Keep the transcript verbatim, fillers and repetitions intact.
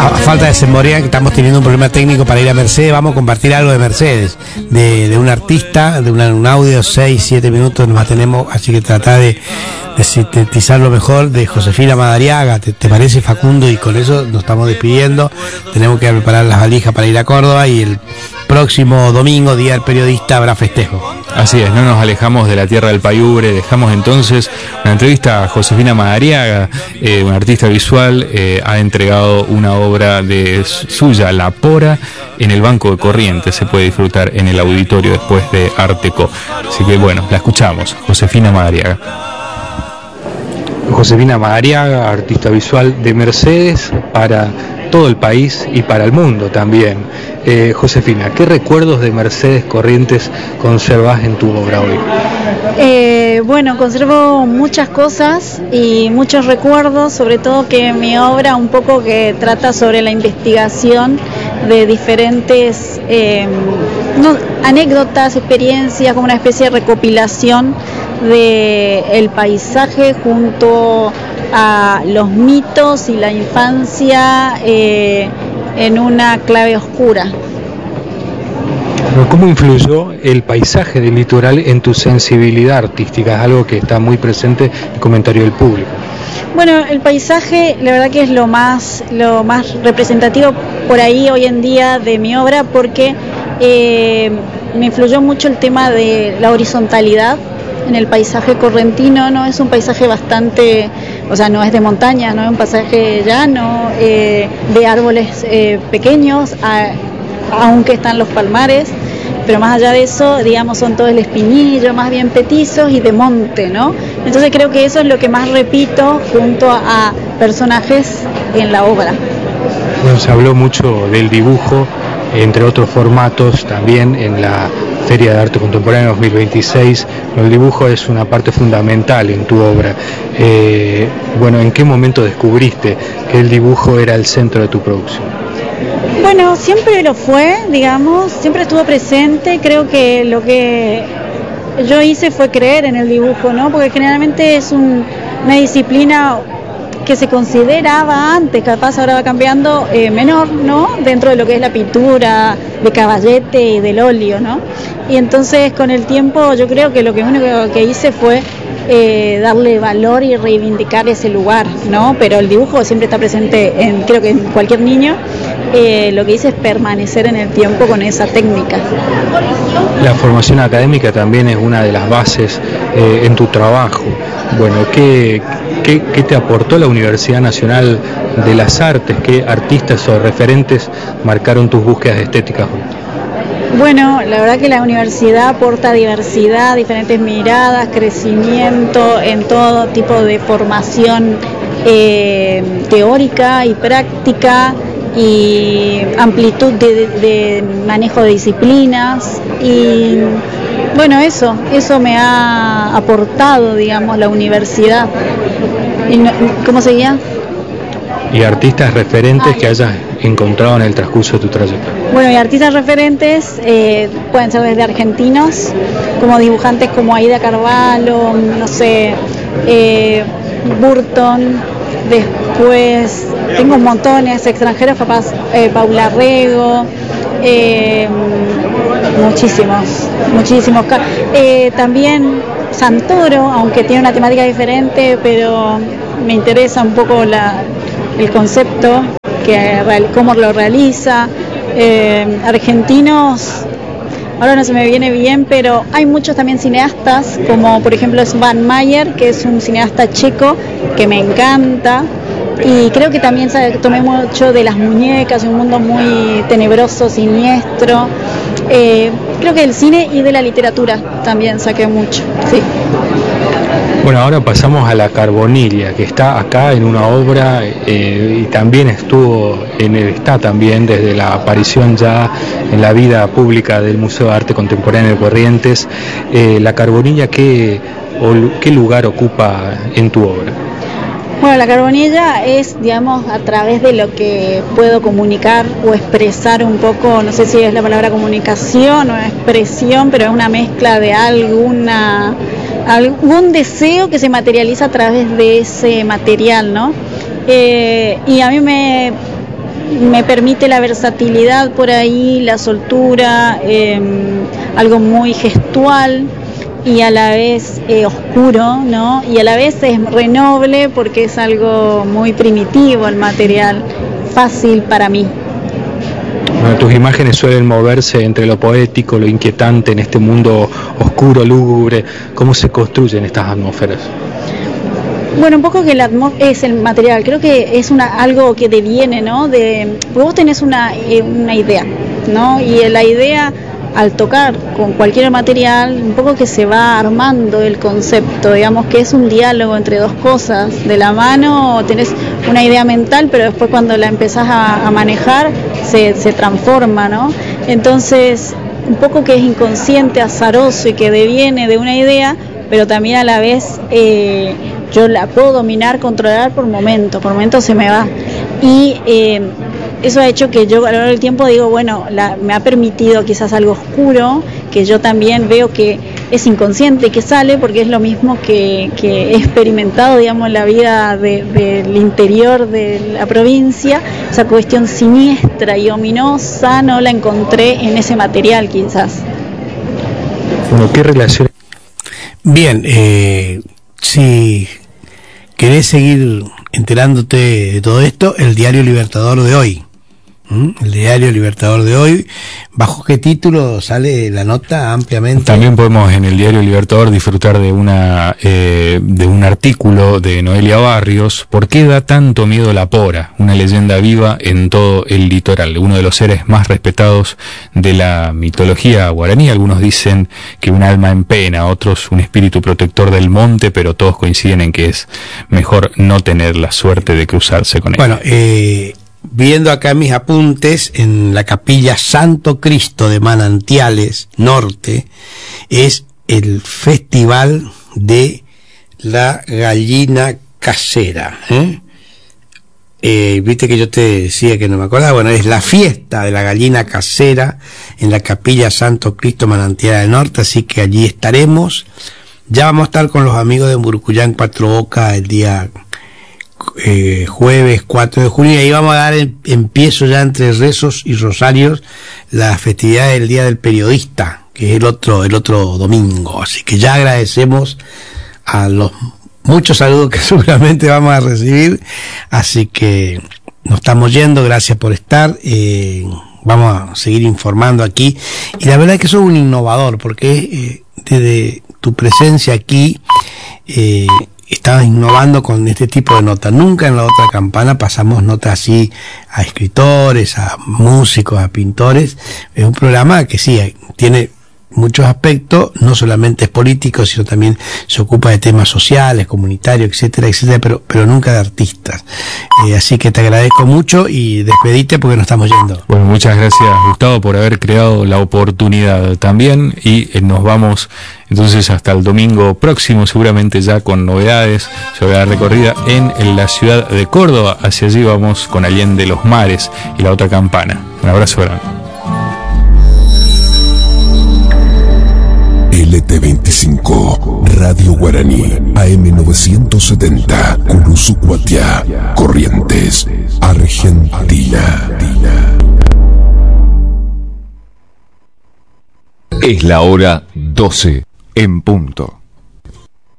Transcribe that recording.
a, a falta de Semborea, que estamos teniendo un problema técnico para ir a Mercedes, vamos a compartir algo de Mercedes, de, de un artista, de una, un audio, seis, siete minutos nos tenemos, así que trata de, de sintetizar lo mejor, de Josefina Madariaga, ¿te, te parece, Facundo? Y con eso nos estamos despidiendo, tenemos que preparar las valijas para ir a Córdoba y el próximo domingo, Día del Periodista, habrá festejo. Así es, no nos alejamos de la tierra del Payubre, dejamos entonces una entrevista a Josefina Madariaga, eh, una artista visual, eh, ha entregado una obra de suya, La Pora, en el Banco de Corrientes, se puede disfrutar en el auditorio después de Arteco. Así que bueno, la escuchamos, Josefina Madariaga. Josefina Madariaga, artista visual de Mercedes para todo el país y para el mundo también. Eh, Josefina, ¿qué recuerdos de Mercedes Corrientes conservas en tu obra hoy? Eh, bueno, conservo muchas cosas y muchos recuerdos, sobre todo que mi obra un poco que trata sobre la investigación de diferentes eh, no, anécdotas, experiencias, como una especie de recopilación del paisaje junto a los mitos y la infancia eh, en una clave oscura. ¿Cómo influyó el paisaje del litoral en tu sensibilidad artística? Es algo que está muy presente en el comentario del público. Bueno, el paisaje la verdad que es lo más, lo más representativo por ahí hoy en día de mi obra, porque eh, me influyó mucho el tema de la horizontalidad en el paisaje correntino, ¿no? Es un paisaje bastante, o sea, no es de montaña, no es un paisaje llano, eh, de árboles eh, pequeños, a, aunque están los palmares, pero más allá de eso, digamos, son todo el espinillo, más bien petizos y de monte, ¿no? Entonces creo que eso es lo que más repito junto a, a personajes en la obra. Bueno, se habló mucho del dibujo, entre otros formatos, también en la Feria de Arte Contemporáneo dos mil veintiséis. El dibujo es una parte fundamental en tu obra. Eh, bueno, ¿en qué momento descubriste que el dibujo era el centro de tu producción? Bueno, siempre lo fue, digamos, siempre estuvo presente. Creo que lo que yo hice fue creer en el dibujo, ¿no? Porque generalmente es un, una disciplina que se consideraba antes, capaz ahora va cambiando, eh, menor, ¿no? Dentro de lo que es la pintura de caballete y del óleo, ¿no? Y entonces con el tiempo yo creo que lo que único que hice fue eh, darle valor y reivindicar ese lugar, ¿no? Pero el dibujo siempre está presente en, creo que en cualquier niño. Eh, lo que hice es permanecer en el tiempo con esa técnica. La formación académica también es una de las bases eh, en tu trabajo. Bueno, ¿qué, qué, ¿qué te aportó la Universidad Nacional de las Artes? ¿Qué artistas o referentes marcaron tus búsquedas estéticas? Bueno, la verdad que la universidad aporta diversidad, diferentes miradas, crecimiento en todo tipo de formación eh, teórica y práctica, y amplitud de, de manejo de disciplinas, y bueno, eso, eso me ha aportado, digamos, la universidad. Y no, ¿cómo seguía? Y artistas referentes ah, que hayas encontrado en el transcurso de tu trayectoria. Bueno, y artistas referentes eh, pueden ser desde argentinos, como dibujantes como Aida Carvalho, no sé, eh, Burton, después tengo montones extranjeros, capaz eh, Paula Rego, eh, muchísimos, muchísimos. Eh, también Santoro, aunque tiene una temática diferente, pero me interesa un poco la, el concepto, que cómo lo realiza. Eh, argentinos, ahora no se me viene bien, pero hay muchos también cineastas, como por ejemplo es Van Mayer, que es un cineasta checo que me encanta, y creo que también tomé mucho de las muñecas, un mundo muy tenebroso, siniestro. Eh, creo que del cine y de la literatura también saqué mucho, sí. Bueno, ahora pasamos a La Carbonilla, que está acá en una obra eh, y también estuvo en el, está también desde la aparición ya en la vida pública del Museo de Arte Contemporáneo de Corrientes. Eh, La Carbonilla, ¿qué, o, ¿qué lugar ocupa en tu obra? Bueno, La Carbonilla es, digamos, a través de lo que puedo comunicar o expresar un poco, no sé si es la palabra comunicación o expresión, pero es una mezcla de alguna... algún deseo que se materializa a través de ese material, ¿no? Eh, y a mí me, me permite la versatilidad por ahí, la soltura, eh, algo muy gestual y a la vez eh, oscuro, ¿no? Y a la vez es renoble porque es algo muy primitivo el material, fácil para mí. Bueno, tus imágenes suelen moverse entre lo poético, lo inquietante en este mundo oscuro, lúgubre. ¿Cómo se construyen estas atmósferas? Bueno, un poco que la atmósfera es el material, creo que es una algo que deviene, ¿no? De, vos tenés una, eh, una idea, ¿no? Y la idea, al tocar con cualquier material, un poco que se va armando el concepto, digamos que es un diálogo entre dos cosas, de la mano tenés una idea mental, pero después cuando la empezás a, a manejar, se, se transforma, ¿no? Entonces, un poco que es inconsciente, azaroso y que deviene de una idea, pero también a la vez eh, yo la puedo dominar, controlar por momentos, por momentos se me va. Y eh, eso ha hecho que yo a lo largo del tiempo digo, bueno, la, me ha permitido quizás algo oscuro, que yo también veo que es inconsciente, que sale, porque es lo mismo que, que he experimentado, digamos, en la vida de, del interior de la provincia. Esa cuestión siniestra y ominosa no la encontré en ese material quizás. Bueno, ¿qué relación? Bien, eh, si querés seguir enterándote de todo esto, el Diario Libertador de hoy. ¿Mm? El Diario Libertador de hoy, ¿bajo qué título sale la nota ampliamente? También podemos en el Diario Libertador disfrutar de una eh, de un artículo de Noelia Barrios, ¿por qué da tanto miedo la pora? Una leyenda viva en todo el litoral, uno de los seres más respetados de la mitología guaraní. Algunos dicen que un alma en pena, otros un espíritu protector del monte, pero todos coinciden en que es mejor no tener la suerte de cruzarse con él. Bueno, eh... viendo acá mis apuntes, en la capilla Santo Cristo de Manantiales Norte, es el festival de la gallina casera. ¿eh? Eh, Viste que yo te decía que no me acordaba. Bueno, es la fiesta de la gallina casera en la capilla Santo Cristo Manantiales del Norte, así que allí estaremos. Ya vamos a estar con los amigos de Murucuyán Cuatro Bocas el día Eh, jueves cuatro de junio, y ahí vamos a dar el, empiezo ya entre rezos y rosarios la festividad del Día del Periodista, que es el otro el otro domingo, así que ya agradecemos a los muchos saludos que seguramente vamos a recibir, así que nos estamos yendo, gracias por estar, eh, vamos a seguir informando aquí, y la verdad es que sos un innovador, porque eh, desde tu presencia aquí eh, estabas innovando con este tipo de notas. Nunca en La Otra Campana pasamos notas así a escritores, a músicos, a pintores. Es un programa que sí, tiene muchos aspectos, no solamente es político, sino también se ocupa de temas sociales, comunitarios, etcétera, etcétera, pero, pero nunca de artistas. Eh, así que te agradezco mucho y despedite porque nos estamos yendo. Bueno, muchas gracias, Gustavo, por haber creado la oportunidad también, y eh, nos vamos entonces hasta el domingo próximo, seguramente ya con novedades sobre la recorrida en, en la ciudad de Córdoba. Hacia allí vamos con Allende los Mares y La Otra Campana. Un abrazo grande. L T veinticinco, Radio Guaraní, A M novecientos setenta, Curuzucuatiá, Corrientes, Argentina. Es la hora doce en punto.